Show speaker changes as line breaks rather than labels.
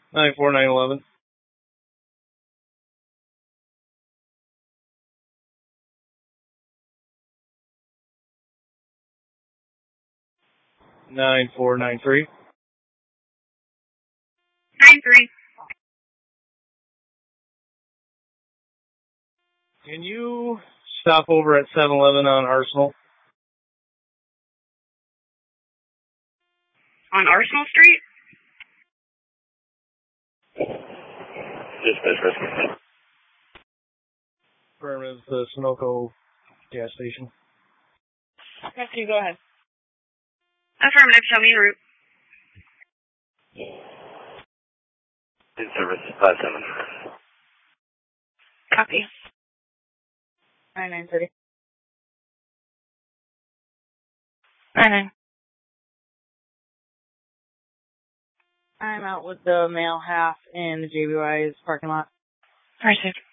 94911. Nine four nine three.
93.
Can you stop over at 7-Eleven on Arsenal?
On Arsenal Street?
Dispatch rescue.
Affirmative, the Sunoco gas station.
Rescue, go ahead.
Affirmative, show me route.
In service, 57.
Copy.
9930.
99.
I'm out with the male half in the JBY's parking lot.
Received.